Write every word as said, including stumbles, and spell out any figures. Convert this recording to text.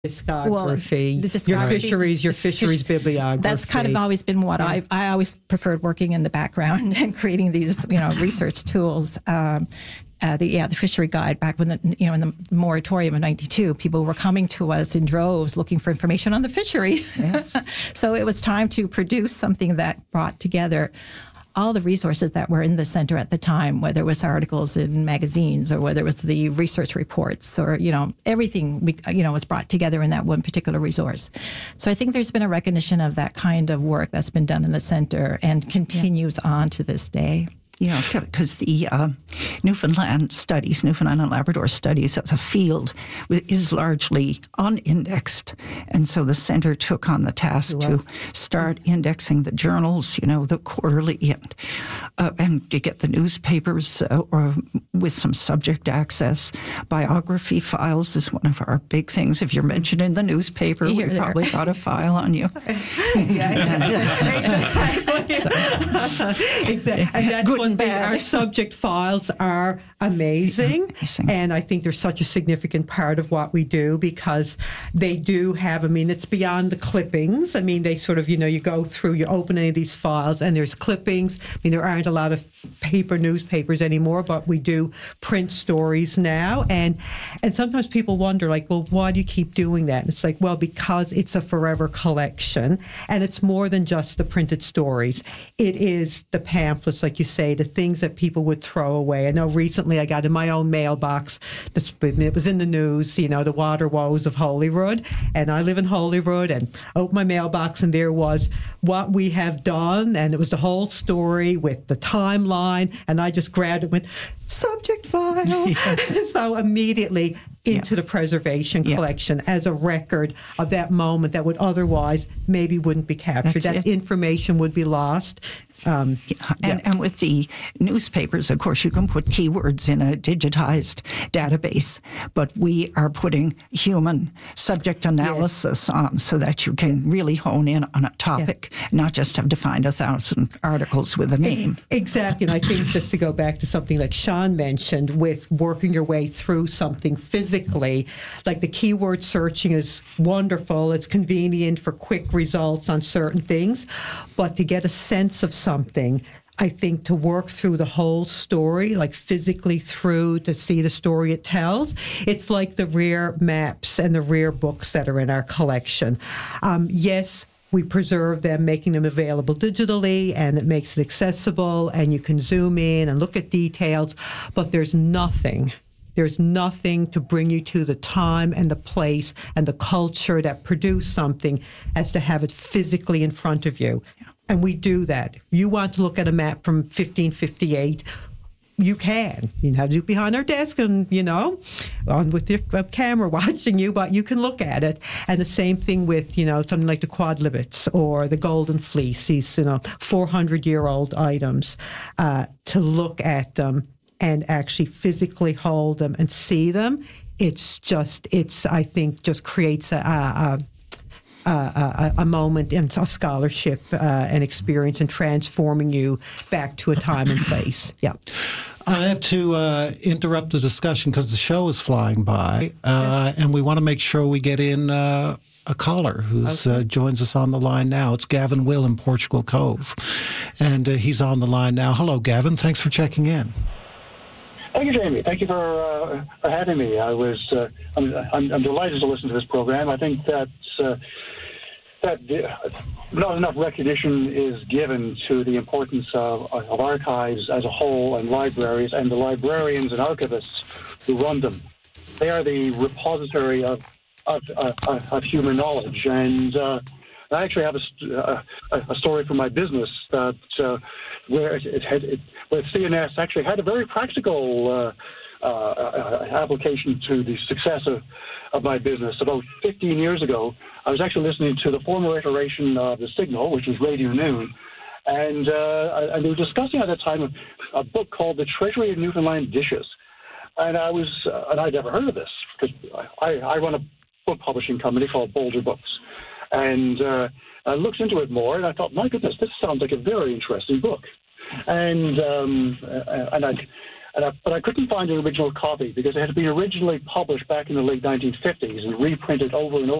discography, well, the discography, your fisheries, your the fish- fisheries bibliography. That's kind of always been what Yeah. I I always preferred working in the background and creating these, you know, research tools. Um, uh, the yeah, the fishery guide back when the you know in the moratorium of ninety-two, people were coming to us in droves looking for information on the fishery. Yes. So it was time to produce something that brought together all the resources that were in the center at the time, whether it was articles in magazines or whether it was the research reports or, you know, everything, we, you know, was brought together in that one particular resource. So I think there's been a recognition of that kind of work that's been done in the center and continues yeah. on to this day. Yeah, because the uh, Newfoundland studies, Newfoundland and Labrador studies as a field is largely unindexed. And so the center took on the task to start indexing the journals, you know, the quarterly, and, uh, and to get the newspapers uh, or with some subject access. Biography files is one of our big things. If you're mentioned in the newspaper, You're we there. probably got a file on you. Yeah, exactly. exactly. And that's Good one and thing. bad. Our subject files are amazing. Amazing. And I think they're such a significant part of what we do because they do have, I mean, it's beyond the clippings. I mean, they sort of, you know, you go through, you open any of these files and there's clippings. I mean, there aren't a lot of paper newspapers anymore, but we do print stories now. And and sometimes people wonder, like, well, why do you keep doing that? And it's like, well, because it's a forever collection. And it's more than just the printed stories. It is the pamphlets, like you say, the things that people would throw away. I know recently I got in my own mailbox, this, it was in the news, you know, the water woes of Holyrood. And I live in Holyrood and opened my mailbox and there was what we have done. And it was the whole story with the timeline. And I just grabbed it and went, subject file. Yeah. So immediately into yeah. the preservation yeah. collection as a record of that moment that would otherwise maybe wouldn't be captured. That's that it. information would be lost. Um, yeah. And, yeah. and with the newspapers, of course, you can put keywords in a digitized database, but we are putting human subject analysis yes. on so that you can really hone in on a topic, yeah. not just have to find a thousand articles with a name. Exactly. And I think just to go back to something like Sean mentioned with working your way through something physically, like the keyword searching is wonderful. It's convenient for quick results on certain things, but to get a sense of something, something, I think to work through the whole story, like physically through to see the story it tells, it's like the rare maps and the rare books that are in our collection. Um, yes, we preserve them, making them available digitally, and it makes it accessible, and you can zoom in and look at details, but there's nothing There's nothing to bring you to the time and the place and the culture that produced something as to have it physically in front of you. Yeah. And we do that. You want to look at a map from fifteen fifty-eight, you can. You have to do it behind our desk and, you know, on with your camera watching you, but you can look at it. And the same thing with, you know, something like the quadlibets or the golden fleece, these, you know, four hundred year old items, uh, to look at them and actually physically hold them and see them. It's just, it's, I think, just creates a, a, a, a, a moment of scholarship uh, and experience and transforming you back to a time and place. Yeah. I have to uh, interrupt the discussion because the show is flying by, uh, and we want to make sure we get in uh, a caller who okay. uh, joins us on the line now. It's Gavin Will in Portugal Cove, and uh, he's on the line now. Hello, Gavin. Thanks for checking in. Thank you, Jamie. Thank you for uh, for having me. I was uh, I'm, I'm I'm delighted to listen to this program. I think that uh, that not enough recognition is given to the importance of, of archives as a whole and libraries and the librarians and archivists who run them. They are the repository of of, of, of human knowledge. And uh, I actually have a, a, a story from my business that. Uh, where it, it had, it, where C N S actually had a very practical uh, uh, application to the success of, of my business. About fifteen years ago, I was actually listening to the former iteration of The Signal, which was Radio Noon, and, uh, and they were discussing at that time a, a book called The Treasury of Newfoundland Dishes. And I was, uh, and I'd never heard of this, because I, I run a book publishing company called Boulder Books. And uh, I looked into it more, and I thought, my goodness, this sounds like a very interesting book. And um, and I and I, but I couldn't find an original copy because it had been originally published back in the late nineteen fifties and reprinted over and over